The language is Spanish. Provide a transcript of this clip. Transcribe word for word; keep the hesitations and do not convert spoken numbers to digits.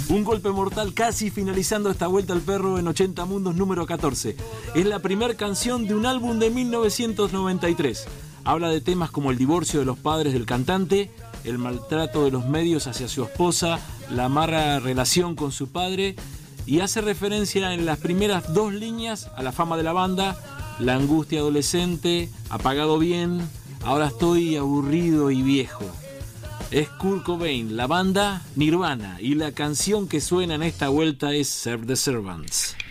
Un golpe mortal casi finalizando esta vuelta al perro en ochenta Mundos número catorce. Es la primera canción de un álbum de mil novecientos noventa y tres. Habla de temas como el divorcio de los padres del cantante, el maltrato de los medios hacia su esposa, la amarga relación con su padre, y hace referencia en las primeras dos líneas a la fama de la banda, la angustia adolescente, apagado bien, ahora estoy aburrido y viejo. Es Kurt Cobain, la banda Nirvana, y la canción que suena en esta vuelta es Serve the Servants.